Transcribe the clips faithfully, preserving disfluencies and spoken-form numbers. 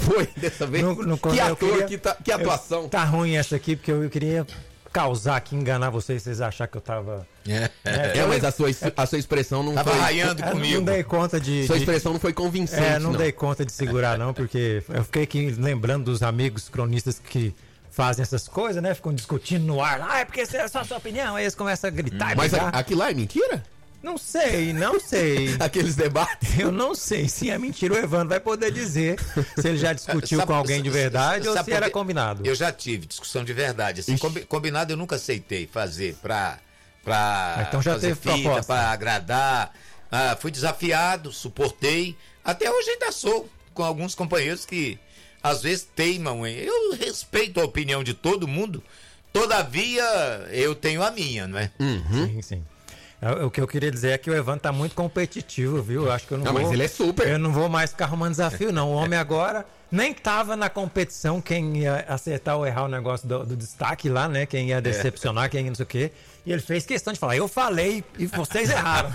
foi dessa vez? No, no, que ator, queria, que, ta, que atuação. Eu, tá ruim essa aqui, porque eu, eu queria causar aqui, enganar vocês, vocês acharem que eu tava... É, é, é mas a sua, a sua expressão não tava foi... raiando é, comigo. Não dei conta de... Sua de, expressão não foi convincente, É, não, não dei conta de segurar, não, porque eu fiquei aqui lembrando dos amigos cronistas que fazem essas coisas, né? Ficam discutindo no ar. Ah, é porque essa é só a sua opinião. Aí eles começam a gritar hum, e Mas a, aquilo lá é mentira? Não sei, não sei. Aqueles debates? Eu não sei. Se é mentira, o Evandro vai poder dizer se ele já discutiu sabe, com alguém de verdade sabe, ou se era combinado. Eu já tive discussão de verdade. Assim, combinado eu nunca aceitei fazer pra, pra ah, então já fazer teve fita, proposta. Pra agradar. Ah, fui desafiado, suportei. Até hoje ainda sou com alguns companheiros que às vezes teimam. Eu respeito a opinião de todo mundo. Todavia, eu tenho a minha, não é? Uhum. Sim, sim. O que eu queria dizer é que o Evandro tá muito competitivo, viu? Eu acho que eu não, não vou... mas ele é super. Eu não vou mais ficar arrumando desafio, não. O homem agora nem tava na competição quem ia acertar ou errar o negócio do, do destaque lá, né? Quem ia decepcionar, é. quem ia não sei o quê. E ele fez questão de falar, eu falei e vocês erraram.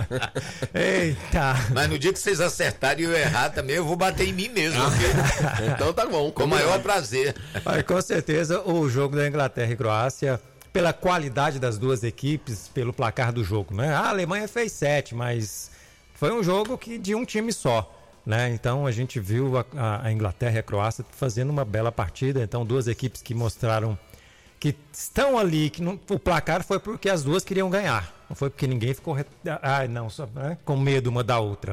Eita. Mas no dia que vocês acertarem e eu errar também, eu vou bater em mim mesmo. Porque... então tá bom. Com o maior prazer. Mas, com certeza, o jogo da Inglaterra e Croácia... Pela qualidade das duas equipes, pelo placar do jogo, né? A Alemanha fez sete, mas foi um jogo que de um time só, né? Então a gente viu a, a Inglaterra e a Croácia fazendo uma bela partida. Então duas equipes que mostraram que estão ali, que não, o placar foi porque as duas queriam ganhar, não foi porque ninguém ficou ah, não, só, né? com medo uma da outra.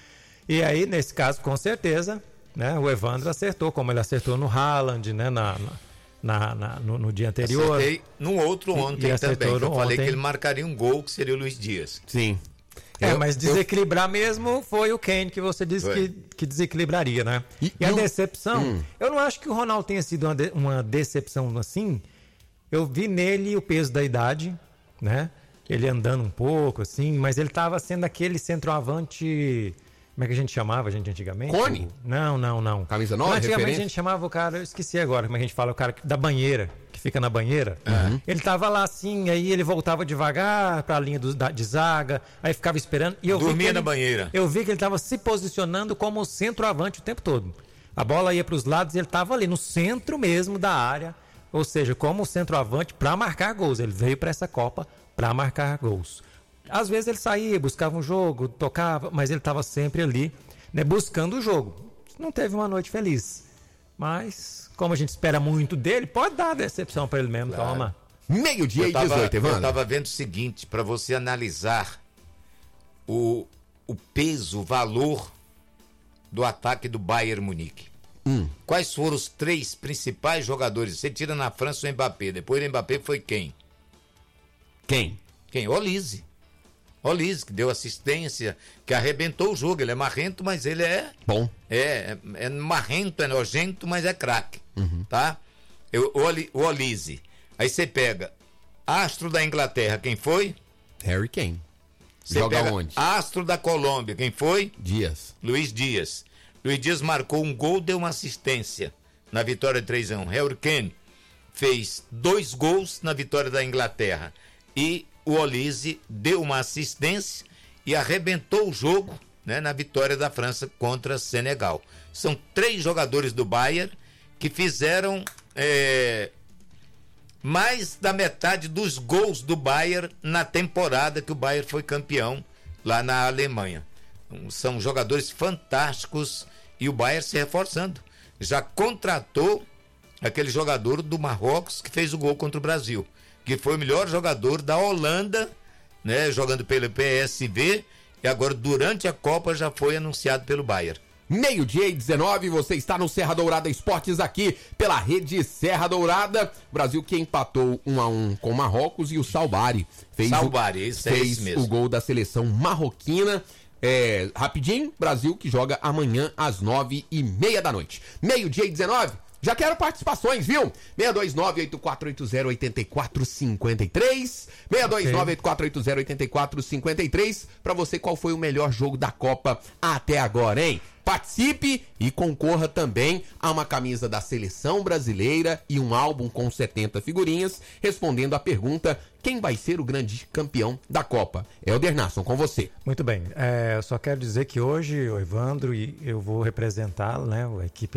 E aí nesse caso, com certeza, né? O Evandro acertou, como ele acertou no Haaland, né? Na, na Na, na, no, no dia anterior. Acertei no outro ontem e, e também. Que eu ontem. falei que ele marcaria um gol, que seria o Luiz Dias. Sim. É, eu, mas desequilibrar eu... mesmo foi o Kane que você disse que, que desequilibraria, né? E, e a decepção, hum. eu não acho que o Ronaldo tenha sido uma, de, uma decepção assim. Eu vi nele o peso da idade, né? Ele andando um pouco, assim, mas ele estava sendo aquele centroavante... Como é que a gente chamava a gente antigamente? Cone? Não, não, não. Camisa nova, Antigamente referência? a gente chamava o cara, eu esqueci agora como é que a gente fala, o cara da banheira, que fica na banheira. Uhum. Ele tava lá assim, aí ele voltava devagar para a linha do, da, de zaga, aí ficava esperando. E eu Dormia vi que ele, na banheira. Eu vi que ele estava se posicionando como centroavante o tempo todo. A bola ia para os lados e ele estava ali no centro mesmo da área, ou seja, como centroavante para marcar gols. Ele veio para essa Copa para marcar gols. Às vezes ele saía, buscava um jogo, tocava, mas ele estava sempre ali, né, buscando o jogo. Não teve uma noite feliz, mas como a gente espera muito dele, pode dar decepção para ele mesmo, claro. Toma. Meio-dia e dezoito, Evandro. Eu estava vendo o seguinte, para você analisar o, o peso, o valor do ataque do Bayern Munique. Hum. Quais foram os três principais jogadores? Você tira na França o Mbappé, depois do Mbappé foi quem? Quem? Quem? Olise. Olise, que deu assistência, que arrebentou o jogo. Ele é marrento, mas ele é... Bom. É, é, é marrento, é nojento, mas é craque. Uhum. Tá? Eu, o Olise. Aí você pega astro da Inglaterra, quem foi? Harry Kane. Você Joga pega onde? Astro da Colômbia, quem foi? Dias. Luiz Dias. Luiz Dias marcou um gol, deu uma assistência na vitória de três a um. Harry Kane fez dois gols na vitória da Inglaterra. E o Olise deu uma assistência e arrebentou o jogo, né, na vitória da França contra Senegal. São três jogadores do Bayern que fizeram é, mais da metade dos gols do Bayern na temporada que o Bayern foi campeão lá na Alemanha. São jogadores fantásticos e o Bayern se reforçando. Já contratou aquele jogador do Marrocos que fez o gol contra o Brasil, que foi o melhor jogador da Holanda, né, jogando pelo P S V, e agora durante a Copa já foi anunciado pelo Bayern. Meio-dia e dezenove, você está no Serra Dourada Esportes aqui pela rede Serra Dourada. Brasil que empatou um a um com Marrocos e o Salbari fez, Salbari, o, isso é fez isso mesmo. o gol da seleção marroquina. É, rapidinho, Brasil que joga amanhã às nove e meia da noite. Meio-dia e dezenove. Já quero participações, viu? seis dois nove, oito quatro oito zero, oito quatro cinco três. seis dois nove, oito quatro oito zero, oito quatro cinco três. Pra você, qual foi o melhor jogo da Copa até agora, hein? Participe e concorra também a uma camisa da Seleção Brasileira e um álbum com setenta figurinhas, respondendo a pergunta: quem vai ser o grande campeão da Copa? Helder Nasson, com você. Muito bem, é, eu só quero dizer que hoje, o Evandro, e eu vou representar, né, a equipe